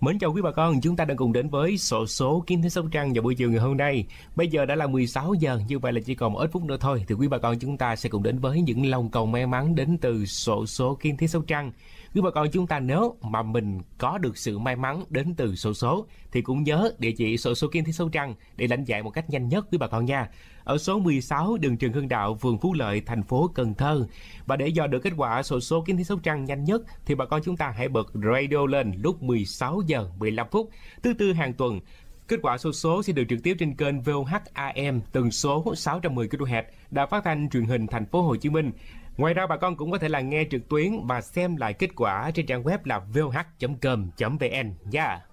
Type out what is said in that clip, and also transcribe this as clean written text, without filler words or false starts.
Mến chào quý bà con, chúng ta đang cùng đến với xổ số kiến thức Sóc Trăng vào buổi chiều ngày hôm nay. Bây giờ đã là 16 giờ, như vậy là chỉ còn một ít phút nữa thôi thì quý bà con chúng ta sẽ cùng đến với những lòng cầu may mắn đến từ xổ số kiến thức Sóc Trăng. Quý bà con chúng ta nếu mà mình có được sự may mắn đến từ xổ số thì cũng nhớ địa chỉ xổ số kiến thức Sóc Trăng để lãnh giải một cách nhanh nhất quý bà con nha. Ở số 16 đường Trần Hưng Đạo, phường Phú Lợi, thành phố Cần Thơ. Và để dò được kết quả xổ số kiến thức Sóc Trăng nhanh nhất thì bà con chúng ta hãy bật radio lên lúc 16 giờ 15 phút thứ tư hàng tuần. Kết quả xổ số sẽ được trực tiếp trên kênh VOH AM tần số 610 kHz, Đài Phát thanh Truyền hình Thành phố Hồ Chí Minh. Ngoài ra bà con cũng có thể là nghe trực tuyến và xem lại kết quả trên trang web là voh.com.vn nha.